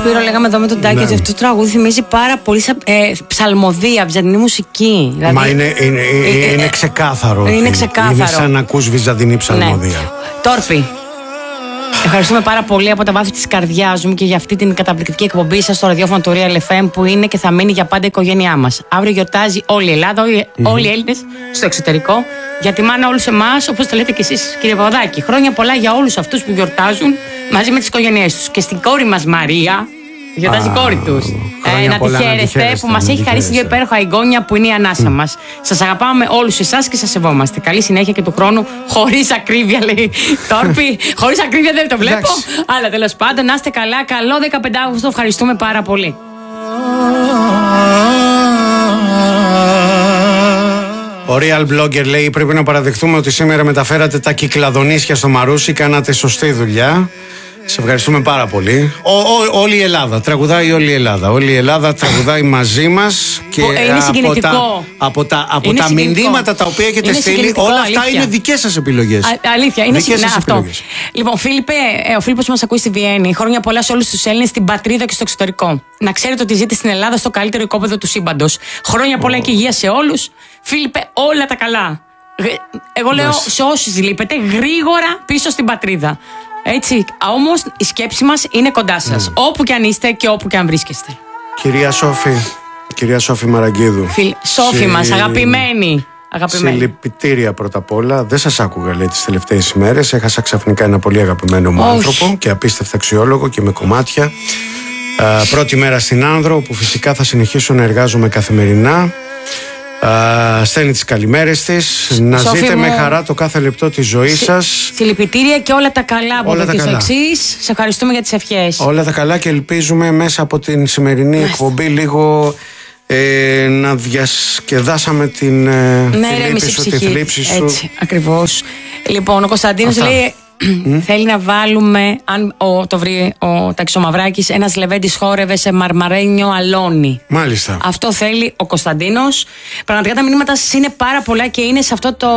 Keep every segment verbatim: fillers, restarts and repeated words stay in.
Σπύρο, λέγαμε εδώ με τον Τάκη Ναι. ότι αυτό το τραγούδι θυμίζει πάρα πολύ σαν ε, ψαλμοδία, βυζαντινή μουσική. Δηλαδή, Μα είναι, είναι, είναι, ε, είναι ξεκάθαρο. είναι ότι ξεκάθαρο. Είναι σαν να ακούς βυζαντινή ψαλμοδία. Ναι. Τόρπι. Ευχαριστούμε πάρα πολύ από τα βάθη της καρδιάς μου και για αυτή την καταπληκτική εκπομπή σας στο ραδιόφωνο του Real εφ εμ που είναι και θα μείνει για πάντα η οικογένειά μας. Αύριο γιορτάζει όλη η Ελλάδα, όλοι, mm-hmm. όλοι οι Έλληνες στο εξωτερικό. Για τη μάνα όλους εμάς, όπως το λέτε και εσείς, κύριε Παπαδάκη. Χρόνια πολλά για όλους αυτούς που γιορτάζουν μαζί με τις οικογένειές τους. Και στην κόρη μας Μαρία, γιορτάζει η κόρη τους. Ε, να τη χαίρεστε που μας έχει χαρίσει δύο υπέροχα εγγόνια που είναι η ανάσα mm. μας. Σας αγαπάμε όλους εσάς και σας σεβόμαστε. Καλή συνέχεια και του χρόνου, χωρίς ακρίβεια, λέει Τόρπι. Χωρίς ακρίβεια δεν το βλέπω. Αλλά τέλος πάντων, να είστε καλά. Καλό δεκαπέντε Αυγούστου, ευχαριστούμε πάρα πολύ. Ο Real Blogger λέει: πρέπει να παραδεχτούμε ότι σήμερα μεταφέρατε τα κυκλαδονίσια στο Μαρούσι. Κάνατε σωστή δουλειά. Σε ευχαριστούμε πάρα πολύ. Ο, ο, όλη η Ελλάδα, τραγουδάει όλη η Ελλάδα. Όλη η Ελλάδα τραγουδάει μαζί μας. Και είναι συγκινητικό. Από τα, από τα, από τα μηνύματα τα οποία έχετε είναι στείλει, όλα αυτά αλήθεια. Είναι δικές σας επιλογές. Α, αλήθεια, είναι συγκινητικό αυτό. Λοιπόν, Φίλιππε, ε, ο Φίλιππος μας ακούει στη Βιέννη. Χρόνια πολλά σε όλους τους Έλληνες στην πατρίδα και στο εξωτερικό. Να ξέρετε ότι ζείτε στην Ελλάδα στο καλύτερο οικόπεδο του σύμπαντος. Χρόνια πολλά oh. και υγεία σε όλους. Φίλιππε, όλα τα καλά. Εγώ λέω yes. σε όσους λείπετε, γρήγορα πίσω στην πατρίδα. Έτσι, όμως η σκέψη μας είναι κοντά σας. Mm. Όπου και αν είστε και όπου και αν βρίσκεστε. Κυρία Σόφη, κυρία Σόφη Μαραγκίδου. Φιλ, Σόφη Συ... μας, αγαπημένη. αγαπημένη. Συλληπιτήρια πρώτα απ' όλα. Δεν σας άκουγα, λέει, τις τελευταίες ημέρες. Έχασα ξαφνικά ένα πολύ αγαπημένο μου άνθρωπο και απίστευτα αξιόλογο και με κομμάτια. Α, πρώτη μέρα στην Άνδρο, που φυσικά θα συνεχίσω να εργάζομαι καθημερινά. Uh, στέλνει τις καλημέρες της. Να Σόφη ζείτε μου... με χαρά το κάθε λεπτό της ζωής Συ... σας. Συλληπιτήρια και όλα τα καλά από εδώ και εξής. Σε ευχαριστούμε για τις ευχές. Όλα τα καλά και ελπίζουμε μέσα από την σημερινή Μάλιστα. εκπομπή λίγο ε, να διασκεδάσαμε την ε, ναι, θλίψη σου, τη θλίψη σου. Έτσι, ακριβώς. Λοιπόν, ο Κωνσταντίνος Αυτά. λέει Mm. θέλει να βάλουμε, αν ο, το βρει ο Ταξιομαυράκης, ένας Λεβέντης χόρευε σε μαρμαρένιο αλόνι. Μάλιστα. Αυτό θέλει ο Κωνσταντίνος. Πραγματικά τα μηνύματα σας είναι πάρα πολλά και είναι σε αυτό το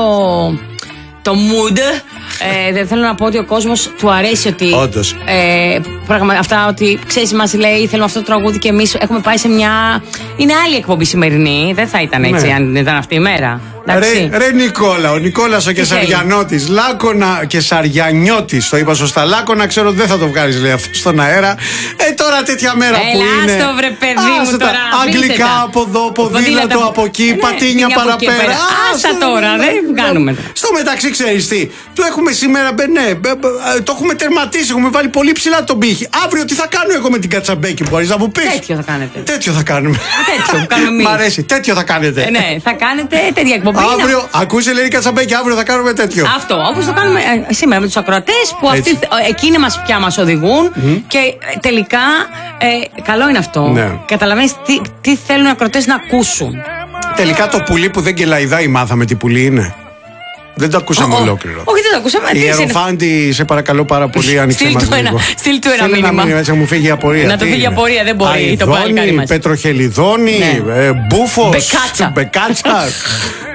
το mood. Ε, δεν θέλω να πω ότι ο κόσμος του αρέσει ότι. Όντως. Ε, πραγμα, αυτά ότι ξέρεις, μας λέει θέλουμε αυτό το τραγούδι και εμείς έχουμε πάει σε μια. Είναι άλλη εκπομπή σημερινή. Δεν θα ήταν έτσι, ναι, αν ήταν αυτή η μέρα. Ρε, ρε Νικόλα, ο Νικόλας ο Κεσαριανότης, Λάκωνα Κεσαριανιώτης, το είπα σωστά. Λάκωνα, ξέρω ότι δεν θα το βγάλεις, λέει, αυτό στον αέρα. Ε, τώρα τέτοια μέρα Έλα, που είναι. Άστο, βρε παιδί μου, τώρα. Αγγλικά από εδώ, ποδήλατο από εκεί, ναι, πατίνια παραπέρα. Άστα τώρα, δεν κάνουμε. Στο μεταξύ, ξέρεις τι, το έχουμε σήμερα, ναι, το έχουμε τερματίσει, έχουμε βάλει πολύ ψηλά τον πύχη. Αύριο τι θα κάνω εγώ με την Κατσαμπέκη, μπορείς να μου πεις? Τέτοιο θα κάνετε. Τέτοιο θα κάνουμε. Τέτοιο κάνουμε εμείς. Μ' αρέσει, τέτοιο θα κάνετε. Ναι, θα κάνετε τέτοια εκπομπή. Αύριο, ακούσε, λέει η Κατσαμπέκη, αύριο θα κάνουμε τέτοιο. Αυτό, όπως το κάνουμε ε, σήμερα με τους ακροατές που αυτοί, εκείνοι μας πια μας οδηγούν mm. και ε, τελικά ε, καλό είναι αυτό. Ναι. Καταλαβαίνεις τι, τι θέλουν οι ακροατές να ακούσουν. Τελικά το πουλί που δεν κελαϊδάει, μάθαμε τι πουλί είναι. Δεν το ακούσαμε oh, ολόκληρο. Όχι, δεν το ακούσαμε. Η Ιεροφάντη, σε παρακαλώ πάρα πολύ, άνοιξε μας λίγο. Στείλ του ένα μήνυμα. Να μου φύγει η απορία. Να το φύγει η απορία, δεν μπορεί. Αηδόνη, Πετροχελιδόνη, ναι. ε, Μπούφος, Μπεκάτσα.